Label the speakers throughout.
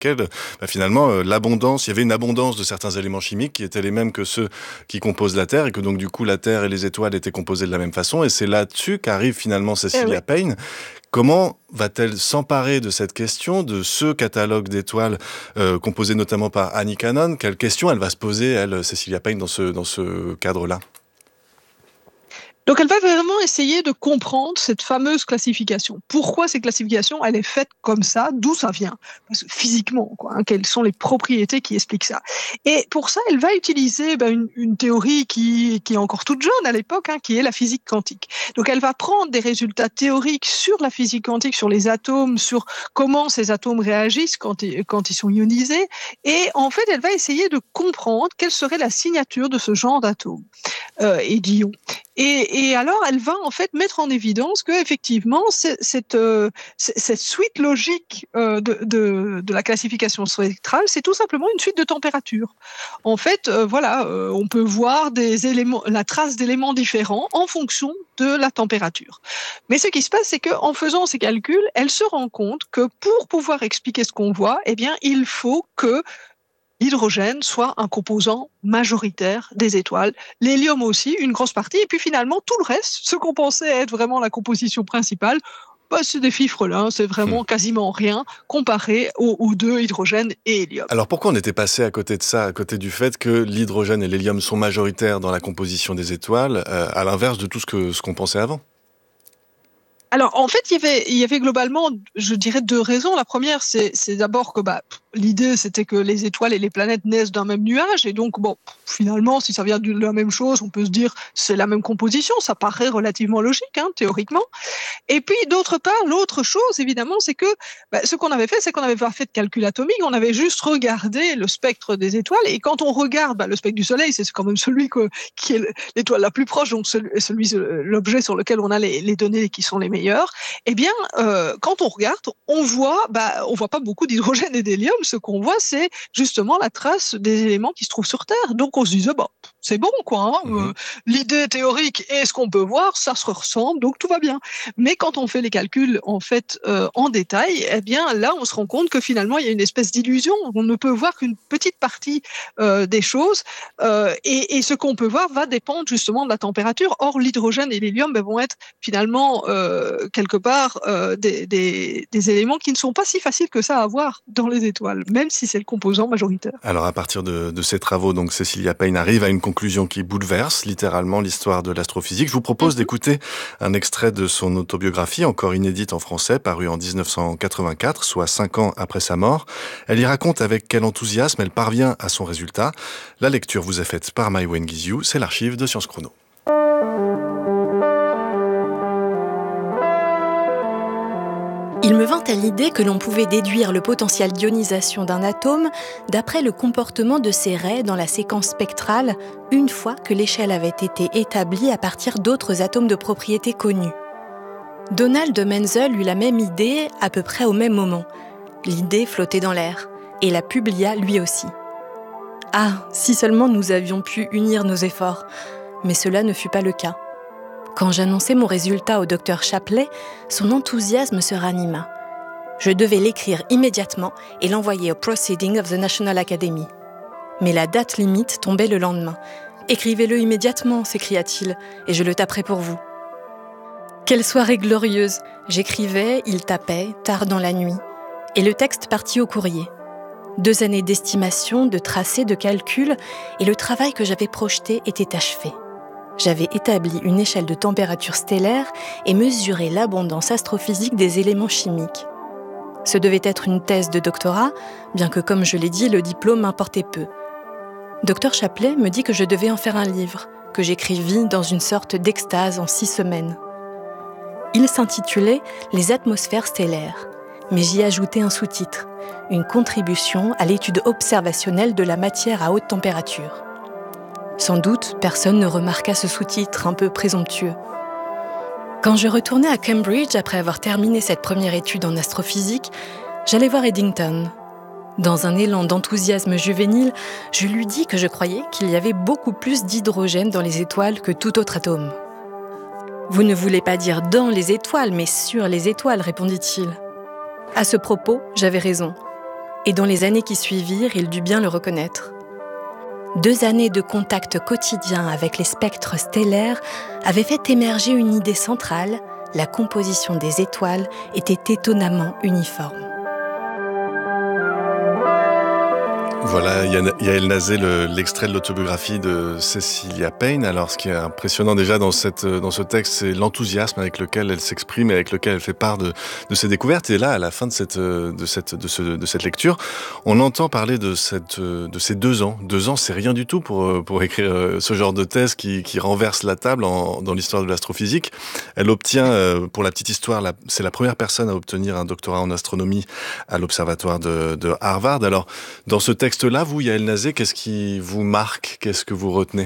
Speaker 1: lesquels, finalement, l'abondance, il y avait une abondance de certains éléments chimiques qui étaient les mêmes que ceux qui composent la Terre, et que donc du coup la Terre et les étoiles étaient composées de la même façon. Et c'est là-dessus qu'arrive finalement
Speaker 2: Eh oui.
Speaker 1: Cecilia Payne. Comment va-t-elle s'emparer de cette question, de ce catalogue d'étoiles composé notamment par Annie Cannon? Quelle question elle va se poser, elle, Cecilia Payne, dans ce cadre-là?
Speaker 2: Donc elle va vraiment essayer de comprendre cette fameuse classification. Pourquoi cette classification, elle est faite comme ça, d'où ça vient? Parce que physiquement, quoi, hein, quelles sont les propriétés qui expliquent ça? Et pour ça, elle va utiliser une théorie qui est encore toute jeune à l'époque, hein, qui est la physique quantique. Donc elle va prendre des résultats théoriques sur la physique quantique, sur les atomes, sur comment ces atomes réagissent quand ils sont ionisés, et en fait, elle va essayer de comprendre quelle serait la signature de ce genre d'atomes et d'ions. Et alors, elle va en fait mettre en évidence que effectivement, cette suite logique de la classification spectrale, c'est tout simplement une suite de températures. En fait, voilà, on peut voir des éléments, la trace d'éléments différents en fonction de la température. Mais ce qui se passe, c'est qu'en faisant ces calculs, elle se rend compte que pour pouvoir expliquer ce qu'on voit, eh bien, il faut que l'hydrogène soit un composant majoritaire des étoiles, l'hélium aussi, une grosse partie, et puis finalement tout le reste, ce qu'on pensait être vraiment la composition principale, c'est des fifres là, c'est vraiment quasiment rien comparé aux deux, hydrogène et hélium.
Speaker 1: Alors pourquoi on était passé à côté de ça, à côté du fait que l'hydrogène et l'hélium sont majoritaires dans la composition des étoiles, à l'inverse de tout ce qu'on pensait avant?
Speaker 2: Alors, en fait, il y avait globalement, je dirais, deux raisons. La première, c'est d'abord que l'idée, c'était que les étoiles et les planètes naissent d'un même nuage. Et donc, bon, finalement, si ça vient de la même chose, on peut se dire c'est la même composition. Ça paraît relativement logique, hein, théoriquement. Et puis, d'autre part, l'autre chose, évidemment, c'est que ce qu'on avait fait, c'est qu'on n'avait pas fait de calcul atomique, on avait juste regardé le spectre des étoiles. Et quand on regarde le spectre du Soleil, c'est quand même celui qui est l'étoile la plus proche, donc l'objet sur lequel on a les données qui sont les meilleures. Eh bien, quand on regarde, on voit pas beaucoup d'hydrogène et d'hélium. Ce qu'on voit, c'est justement la trace des éléments qui se trouvent sur Terre. Donc, on se disait, c'est bon, quoi. Hein,
Speaker 1: Mmh.
Speaker 2: l'idée théorique et ce qu'on peut voir, ça se ressemble, donc tout va bien. Mais quand on fait les calculs en fait en détail, eh bien là, on se rend compte que finalement, il y a une espèce d'illusion. On ne peut voir qu'une petite partie des choses, et ce qu'on peut voir va dépendre justement de la température. Or, l'hydrogène et l'hélium vont être finalement quelque part des éléments qui ne sont pas si faciles que ça à voir dans les étoiles, même si c'est le composant majoritaire.
Speaker 1: Alors à partir de ces travaux, donc Cecilia Payne arrive à une conclusion qui bouleverse littéralement l'histoire de l'astrophysique. Je vous propose
Speaker 2: Mhm.
Speaker 1: d'écouter un extrait de son autobiographie, encore inédite en français, parue en 1984, soit 5 ans après sa mort. Elle y raconte avec quel enthousiasme elle parvient à son résultat. La lecture vous est faite par Maïwen Guizhou, c'est l'archive de Science Chrono.
Speaker 3: Il me vint à l'idée que l'on pouvait déduire le potentiel d'ionisation d'un atome d'après le comportement de ses raies dans la séquence spectrale, une fois que l'échelle avait été établie à partir d'autres atomes de propriété connus. Donald Menzel eut la même idée à peu près au même moment. L'idée flottait dans l'air, et la publia lui aussi. Ah, si seulement nous avions pu unir nos efforts, mais cela ne fut pas le cas. Quand j'annonçai mon résultat au docteur Shapley, son enthousiasme se ranima. Je devais l'écrire immédiatement et l'envoyer au Proceedings of the National Academy. Mais la date limite tombait le lendemain. « Écrivez-le immédiatement », s'écria-t-il, « et je le taperai pour vous. » Quelle soirée glorieuse! J'écrivais, il tapait, tard dans la nuit. Et le texte partit au courrier. 2 années d'estimation, de tracés, de calculs, et le travail que j'avais projeté était achevé. J'avais établi une échelle de température stellaire et mesuré l'abondance astrophysique des éléments chimiques. Ce devait être une thèse de doctorat, bien que, comme je l'ai dit, le diplôme m'importait peu. Dr Shapley me dit que je devais en faire un livre, que j'écrivis dans une sorte d'extase en 6 semaines. Il s'intitulait « Les atmosphères stellaires », mais j'y ajoutais un sous-titre, une contribution à l'étude observationnelle de la matière à haute température. Sans doute, personne ne remarqua ce sous-titre un peu présomptueux. Quand je retournai à Cambridge après avoir terminé cette première étude en astrophysique, j'allai voir Eddington. Dans un élan d'enthousiasme juvénile, je lui dis que je croyais qu'il y avait beaucoup plus d'hydrogène dans les étoiles que tout autre atome. « Vous ne voulez pas dire dans les étoiles, mais sur les étoiles », répondit-il. À ce propos, j'avais raison. et dans les années qui suivirent, il dut bien le reconnaître. 2 années de contact quotidien avec les spectres stellaires avaient fait émerger une idée centrale: la composition des étoiles était étonnamment uniforme.
Speaker 1: Voilà, Yael Nazé, l'extrait de l'autobiographie de Cecilia Payne. Alors, ce qui est impressionnant déjà dans ce texte, c'est l'enthousiasme avec lequel elle s'exprime et avec lequel elle fait part de ses découvertes. Et là, à la fin de cette lecture, on entend parler de ces 2 ans. 2 ans, c'est rien du tout pour écrire ce genre de thèse qui renverse la table dans l'histoire de l'astrophysique. Elle obtient, pour la petite histoire, c'est la première personne à obtenir un doctorat en astronomie à l'observatoire de Harvard. Alors, dans ce texte-là, vous, Yael Nazé, qu'est-ce qui vous marque? Qu'est-ce que vous retenez?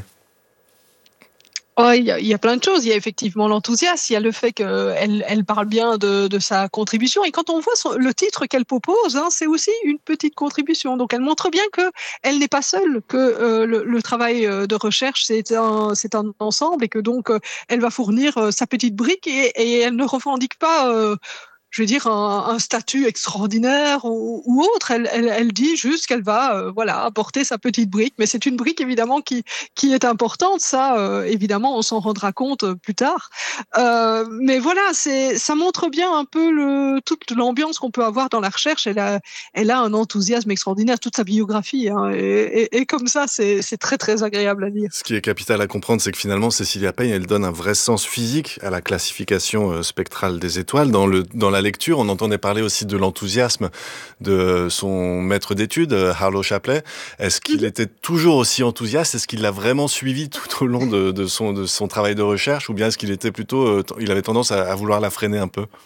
Speaker 2: Oh, il y a plein de choses. Il y a effectivement l'enthousiasme, il y a le fait qu'elle parle bien de sa contribution. Et quand on voit le titre qu'elle propose, c'est aussi une petite contribution. Donc elle montre bien qu'elle n'est pas seule, que le travail de recherche, c'est un ensemble, et que donc elle va fournir sa petite brique, et elle ne revendique pas je veux dire, un statut extraordinaire ou autre. Elle dit juste qu'elle va apporter sa petite brique. Mais c'est une brique, évidemment, qui est importante. Ça, évidemment, on s'en rendra compte plus tard. Mais voilà, ça montre bien un peu toute l'ambiance qu'on peut avoir dans la recherche. Elle a un enthousiasme extraordinaire, toute sa biographie. Et comme ça, c'est très, très agréable à lire.
Speaker 1: Ce qui est capital à comprendre, c'est que finalement, Cecilia Payne, elle donne un vrai sens physique à la classification spectrale des étoiles. Dans la lecture, on entendait parler aussi de l'enthousiasme de son maître d'études, Harlow Shapley. Est-ce qu'il était toujours aussi enthousiaste? Est-ce qu'il l'a vraiment suivi tout au long de son travail de recherche? Ou bien est-ce qu'il était plutôt, il avait tendance à vouloir la freiner un peu?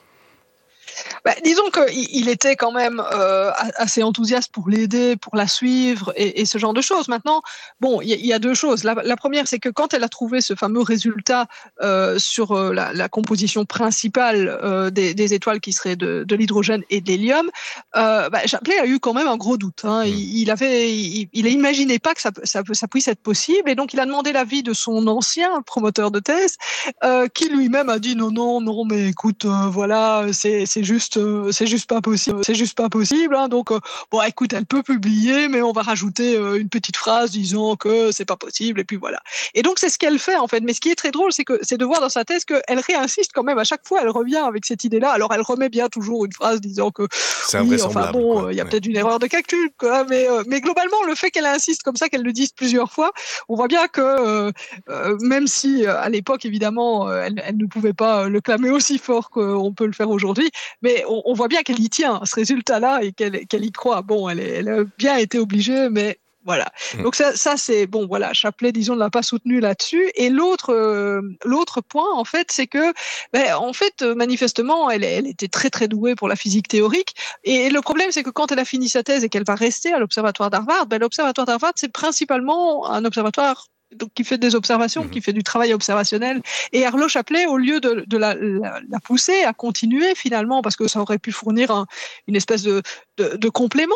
Speaker 2: Disons qu'il était quand même assez enthousiaste pour l'aider, pour la suivre et ce genre de choses. Maintenant, bon, il y a 2 choses. La première, c'est que quand elle a trouvé ce fameux résultat sur la composition principale des étoiles, qui seraient de l'hydrogène et de l'hélium, Shapley a eu quand même un gros doute. Il imaginait pas que ça puisse être possible, et donc il a demandé l'avis de son ancien promoteur de thèse, qui lui-même a dit non, mais écoute, voilà, c'est juste pas possible, donc bon, écoute, elle peut publier, mais on va rajouter une petite phrase disant que c'est pas possible, et puis voilà. Et donc c'est ce qu'elle fait, en fait. Mais ce qui est très drôle, c'est de voir dans sa thèse qu'elle réinsiste quand même. À chaque fois, elle revient avec cette idée-là. Alors elle remet bien toujours une phrase disant que
Speaker 1: c'est invraisemblable,
Speaker 2: il y a peut-être une erreur de calcul, quoi, mais globalement, le fait qu'elle insiste comme ça, qu'elle le dise plusieurs fois, on voit bien que même si à l'époque, évidemment, elle ne pouvait pas le clamer aussi fort qu'on peut le faire aujourd'hui, mais on voit bien qu'elle y tient à ce résultat-là, et qu'elle y croit. Bon, elle a bien été obligée, mais voilà. Donc ça c'est bon, voilà. Shapley, disons, ne l'a pas soutenu là-dessus. Et l'autre point, en fait, c'est que, en fait, manifestement, elle était très très douée pour la physique théorique. Et le problème, c'est que quand elle a fini sa thèse et qu'elle va rester à l'observatoire d'Harvard, l'observatoire d'Harvard, c'est principalement un observatoire donc qui fait des observations, qui fait du travail observationnel. Et Harlow Shapley, au lieu de la pousser à continuer finalement, parce que ça aurait pu fournir une espèce de complément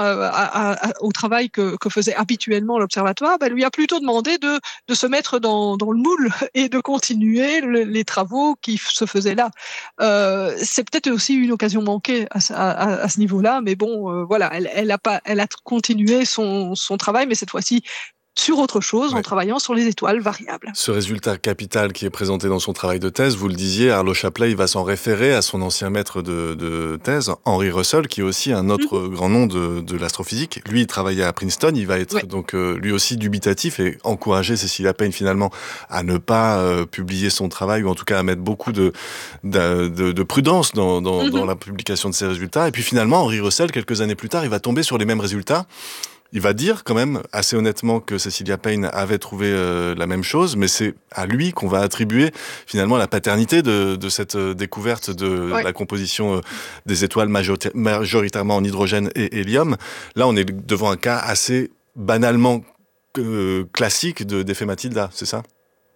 Speaker 2: au travail que faisait habituellement l'observatoire, lui a plutôt demandé de se mettre dans le moule et de continuer les travaux qui se faisaient là. C'est peut-être aussi une occasion manquée à ce niveau-là, mais bon, voilà, elle a continué son travail, mais cette fois-ci sur autre chose, en travaillant sur les étoiles variables.
Speaker 1: Ce résultat capital qui est présenté dans son travail de thèse, vous le disiez, Harlow Shapley, il va s'en référer à son ancien maître de thèse, Henry Russell, qui est aussi un autre grand nom de l'astrophysique. Lui, il travaillait à Princeton, il va être donc lui aussi dubitatif et encourager Cecilia Payne finalement à ne pas publier son travail, ou en tout cas à mettre beaucoup de prudence dans la publication de ses résultats. Et puis finalement, Henry Russell, quelques années plus tard, il va tomber sur les mêmes résultats. Il va dire quand même assez honnêtement que Cecilia Payne avait trouvé la même chose, mais c'est à lui qu'on va attribuer finalement la paternité de cette découverte de la composition des étoiles majoritairement en hydrogène et hélium. Là, on est devant un cas assez banalement classique d'effet Matilda, c'est ça ?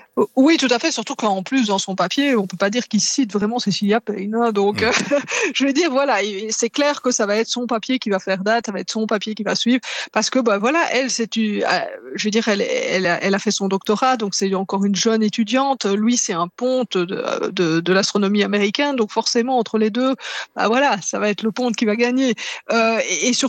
Speaker 2: Oui, tout à fait, surtout qu'en plus, dans son papier, on ne peut pas dire qu'il cite vraiment Cecilia Payne. Hein, donc, je veux dire, voilà, c'est clair que ça va être son papier qui va faire date, ça va être son papier qui va suivre, parce que, bah, voilà, elle, je veux dire, elle a fait son doctorat, donc c'est encore une jeune étudiante. Lui, c'est un ponte de l'astronomie américaine, donc forcément, entre les deux, bah, voilà, ça va être le ponte qui va gagner. Et surtout,